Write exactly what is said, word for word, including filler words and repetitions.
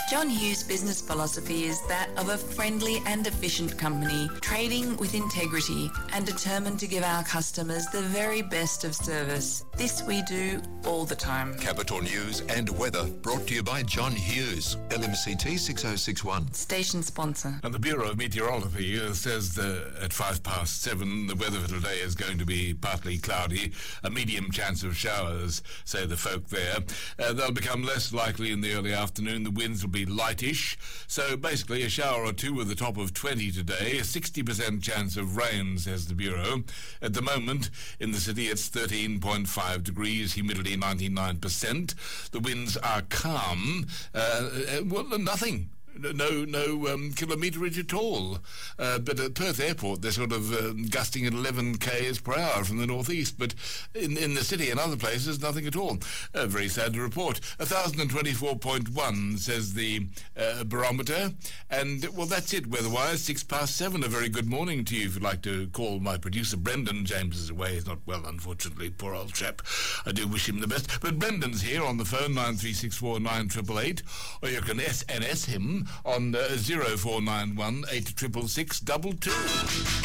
John Hughes' business philosophy is that of a friendly and efficient company, trading with integrity and determined to give our customers the very best of service. This we do all the time. Capital News and weather brought to you by John Hughes, L M C T six oh six one. Station sponsor. And the Bureau of Meteorology uh, says that at five past seven, the weather for today is going to be partly cloudy, a medium chance of showers, say the folk there. Uh, they'll become less likely in the early afternoon. The winds will be lightish, so basically a shower or two with a top of twenty today, a sixty percent chance of rain, says the Bureau. At the moment, in the city, it's thirteen point five degrees, humidity ninety-nine percent. The winds are calm, uh, uh, well, nothing. No, no um, kilometerage at all. Uh, but at Perth Airport, they're sort of uh, gusting at eleven k's per hour from the northeast. But in in the city and other places, nothing at all. Uh, very sad to report. one thousand twenty-four point one says the uh, barometer. And, well, that's it weather-wise. Six past seven. A very good morning to you. If you'd like to call my producer, Brendan. James is away. He's not well, unfortunately. Poor old chap. I do wish him the best. But Brendan's here on the phone, nine three six four nine eight eight eight. Or you can S N S him on uh, zero four nine one eight six six six two two.